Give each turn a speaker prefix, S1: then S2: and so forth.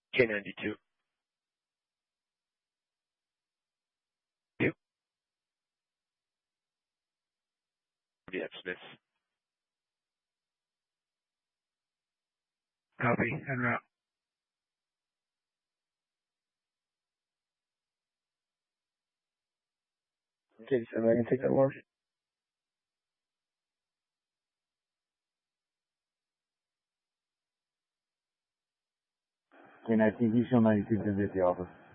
S1: K92. You? Yeah, Smith.
S2: Copy. En route.
S3: Okay, so I can take that one. Okay, 19, he's still 92 to the office.